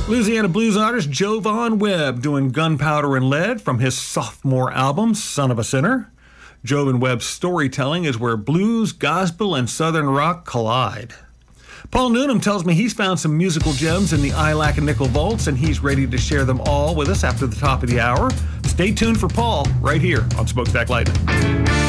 Louisiana blues artist Jovan Webb doing Gunpowder and Lead from his sophomore album, Son of a Sinner. Jovan Webb's storytelling is where blues, gospel, and southern rock collide. Paul Noonan tells me he's found some musical gems in the ILAC and Nickel vaults, and he's ready to share them all with us after the top of the hour. Stay tuned for Paul right here on Smokestack Lightning.